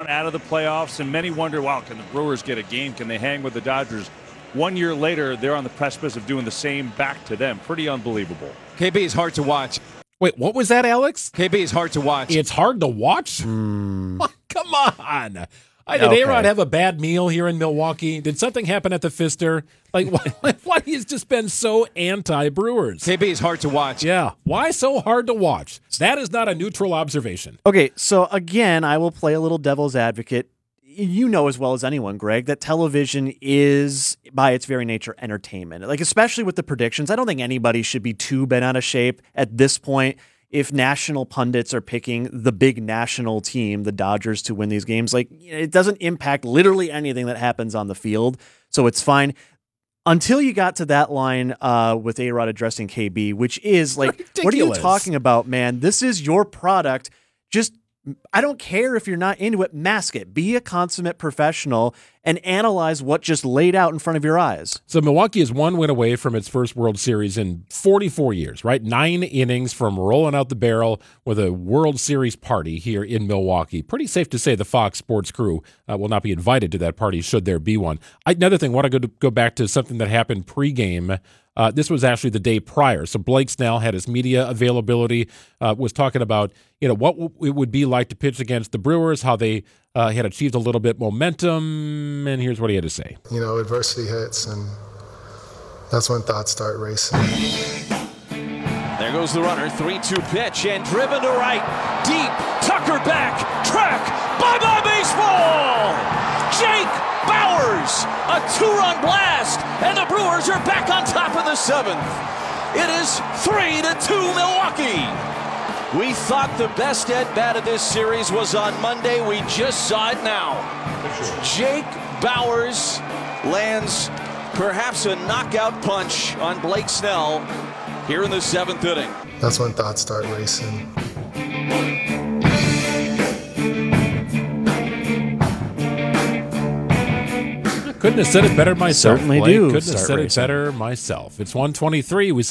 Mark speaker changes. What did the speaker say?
Speaker 1: out of the playoffs, and many wonder, wow, can the Brewers get a game? Can they hang with the Dodgers? 1 year later, they're on the precipice of doing the same back to them. Pretty unbelievable.
Speaker 2: KB is hard to watch.
Speaker 3: Wait, what was that, Alex?
Speaker 2: KB is hard to watch.
Speaker 3: It's hard to watch? Come on. Did A-Rod have a bad meal here in Milwaukee? Did something happen at the Pfister? Like, why he's just been so anti-Brewers?
Speaker 2: KB is hard to watch.
Speaker 3: Yeah. Why so hard to watch? That is not a neutral observation.
Speaker 4: Okay, so again, I will play a little devil's advocate. You know as well as anyone, Greg, that television is, by its very nature, entertainment. Like, especially with the predictions, I don't think anybody should be too bent out of shape at this point if national pundits are picking the big national team, the Dodgers, to win these games. Like, it doesn't impact literally anything that happens on the field, so it's fine. Until you got to that line with A-Rod addressing KB, which is like,
Speaker 3: ridiculous.
Speaker 4: What are you talking about, man? This is your product. Just, I don't care if you're not into it, mask it. Be a consummate professional and analyze what just laid out in front of your eyes.
Speaker 3: So Milwaukee is 1 win away from its first World Series in 44 years, right? 9 innings from rolling out the barrel with a World Series party here in Milwaukee. Pretty safe to say the Fox Sports crew will not be invited to that party should there be one. Another thing, I want to go back to something that happened pregame. This was actually the day prior. So Blake Snell had his media availability, was talking about what it would be like to pitch against the Brewers, how they had achieved a little bit momentum, and here's what he had to say.
Speaker 5: Adversity hits, and that's when thoughts start racing.
Speaker 6: There goes the runner, 3-2 pitch, and driven to right, deep, Tucker back, track, bye-bye baseball! Jake Bauers, a 2-run blast, and the Brewers are back on top of the 7th. It is 3-2 Milwaukee. We thought the best at-bat of this series was on Monday. We just saw it now. Jake Bauers lands perhaps a knockout punch on Blake Snell here in the 7th inning.
Speaker 5: That's when thoughts start racing.
Speaker 3: Couldn't have said it better myself.
Speaker 4: Certainly
Speaker 3: Blake.
Speaker 4: do
Speaker 3: Couldn't have
Speaker 4: start
Speaker 3: said
Speaker 4: racing.
Speaker 3: it better myself. It's 1:23. We